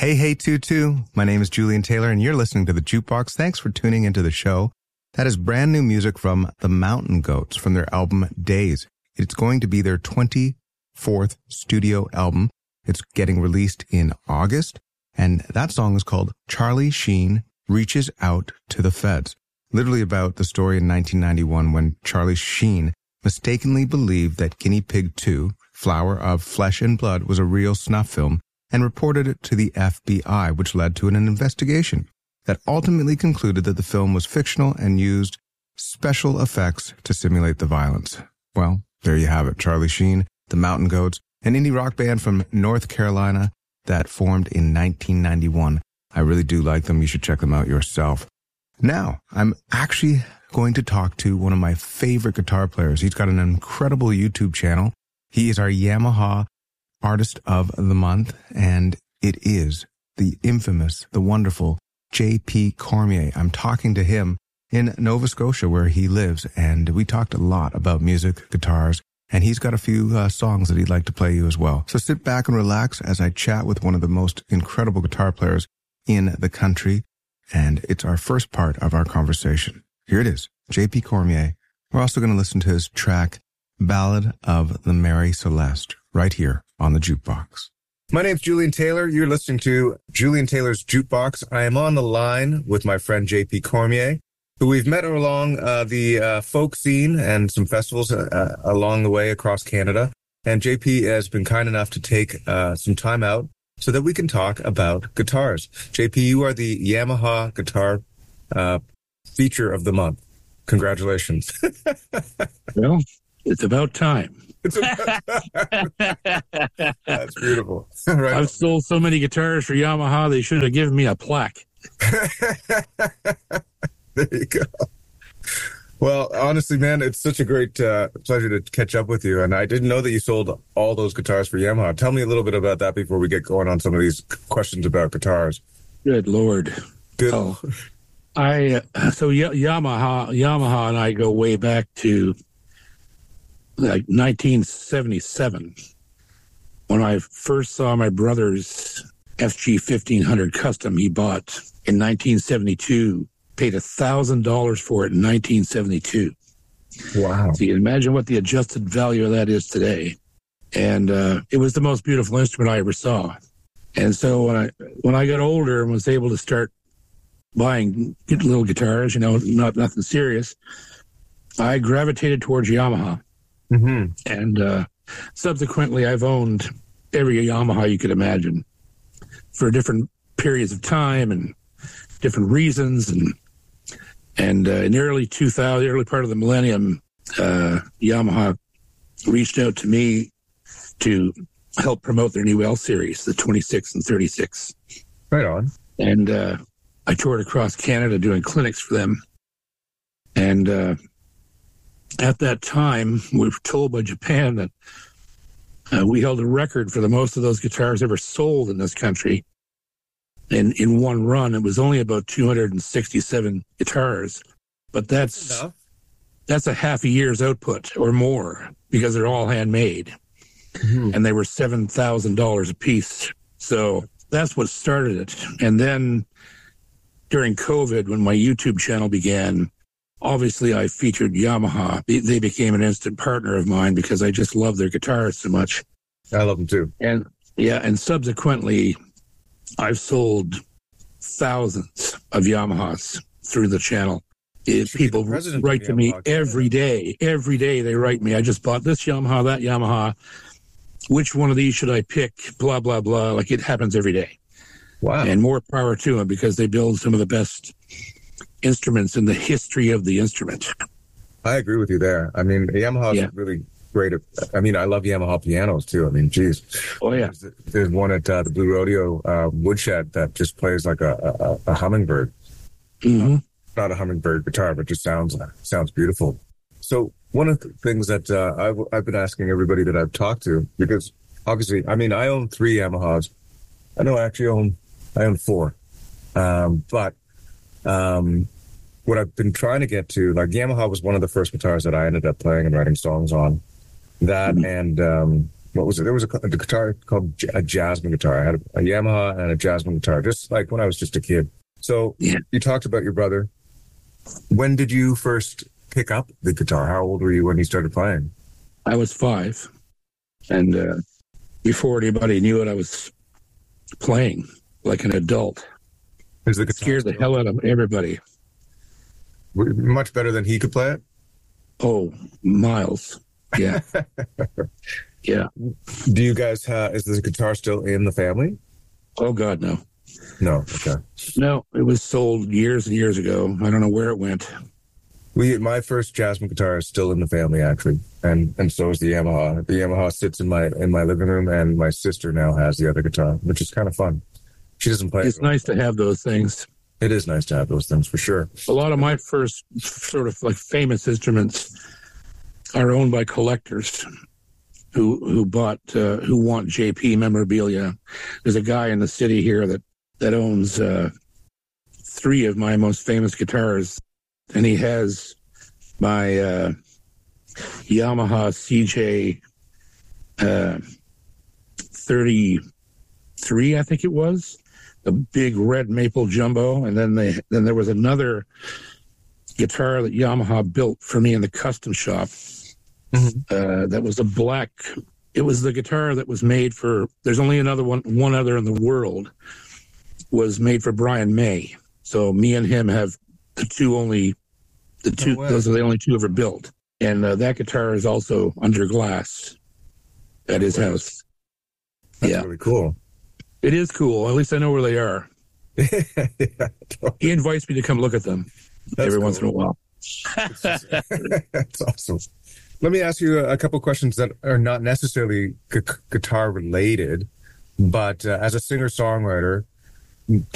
Hey, hey, Tutu. My name is Julian Taylor, and you're listening to The Jukebox. Thanks for tuning into the show. That is brand new music from the Mountain Goats from their album Days. It's going to be their 24th studio album. It's getting released in August, and that song is called Charlie Sheen Reaches Out to the Feds. Literally about the story in 1991 when Charlie Sheen mistakenly believed that Guinea Pig 2, Flower of Flesh and Blood, was a real snuff film and reported it to the FBI, which led to an investigation that ultimately concluded that the film was fictional and used special effects to simulate the violence. Well, there you have it. Charlie Sheen, the Mountain Goats, an indie rock band from North Carolina that formed in 1991. I really do like them. You should check them out yourself. Now, I'm actually going to talk to one of my favorite guitar players. He's got an incredible YouTube channel. He is our Yamaha Artist of the Month, and it is the infamous, the wonderful JP Cormier. I'm talking to him in Nova Scotia, where he lives, and we talked a lot about music, guitars, and he's got a few songs that he'd like to play you as well. So sit back and relax as I chat with one of the most incredible guitar players in the country, and it's our first part of our conversation. Here it is, JP Cormier. We're also going to listen to his track, Ballad of the Mary Celeste, right here on the Jukebox. My name's Julian Taylor. You're listening to Julian Taylor's Jukebox. I am on the line with my friend JP Cormier, who we've met along the folk scene and some festivals along the way across Canada. And JP has been kind enough to take some time out so that we can talk about guitars. JP, you are the Yamaha Guitar Feature of the Month. Congratulations. Well, it's about time. That's beautiful. Right. I've sold so many guitars for Yamaha, they should have given me a plaque. There you go. Well, honestly, man, it's such a great pleasure to catch up with you. And I didn't know that you sold all those guitars for Yamaha. Tell me a little bit about that before we get going on some of these questions about guitars. Good Lord. Good. Oh, Yamaha and I go way back to like 1977 when I first saw my brother's FG 1500 Custom he bought in 1972. Paid $1,000 for it in 1972. Wow. So you can imagine what the adjusted value of that is today. And it was the most beautiful instrument I ever saw. And so when I got older and was able to start buying little guitars, nothing serious, I gravitated towards Yamaha. Mm-hmm. And subsequently, I've owned every Yamaha you could imagine for different periods of time and different reasons. And in the early 2000, the early part of the millennium, Yamaha reached out to me to help promote their new L series, the 26 and 36. Right on. And I toured across Canada doing clinics for them. And at that time, we were told by Japan that we held a record for the most of those guitars ever sold in this country. And in one run, it was only about 267 guitars, but that's a half a year's output or more because they're all handmade, and they were $7,000 a piece. So that's what started it. And then during COVID, when my YouTube channel began, obviously I featured Yamaha. They became an instant partner of mine because I just love their guitars so much. I love them too. And subsequently, I've sold thousands of Yamahas through the channel. People write to me every day. Every day they write me, I just bought this Yamaha, that Yamaha. Which one of these should I pick? Blah, blah, blah. Like it happens every day. Wow. And more power to them because they build some of the best instruments in the history of the instrument. I agree with you there. I mean, Yamaha is really great. I mean, I love Yamaha pianos too. I mean, geez. Oh, yeah. There's one at the Blue Rodeo Woodshed that just plays like a hummingbird. Mm-hmm. Not a hummingbird guitar, but just sounds beautiful. So one of the things that I've been asking everybody that I've talked to, because obviously, I mean, I own 3 Yamahas. I know I actually own 4. But what I've been trying to get to, like Yamaha was one of the first guitars that I ended up playing and writing songs on. That and what was it? There was a guitar called a Jasmine guitar. I had a Yamaha and a Jasmine guitar, just like when I was just a kid. So You talked about your brother. When did you first pick up the guitar? How old were you when you started playing? I was 5. And before anybody knew it, I was playing like an adult. Is the guitar scared the hell out of everybody. Much better than he could play it? Oh, miles. Yeah. Yeah. Do you guys is the guitar still in the family? Oh, God, no. No. Okay. No, it was sold years and years ago. I don't know where it went. My first Jasmine guitar is still in the family, actually, and so is the Yamaha. The Yamaha sits in my living room, and my sister now has the other guitar, which is kind of fun. She doesn't play. It's nice to have those things. It is nice to have those things for sure. A lot of my first sort of like famous instruments are owned by collectors who want JP memorabilia. There's a guy in the city here that owns 3 of my most famous guitars, and he has my Yamaha CJ 33, I think it was, the big red maple jumbo, and then there was another guitar that Yamaha built for me in the custom shop. That was a black. It was the guitar that was made for. There's only one other in the world, was made for Brian May. So me and him have the two. No, those are the only 2 ever built, and that guitar is also under glass at his house. That's really cool. It is cool. At least I know where they are. Yeah, totally. He invites me to come look at them every once in a while. That's awesome. Let me ask you a couple questions that are not necessarily guitar related, but as a singer-songwriter,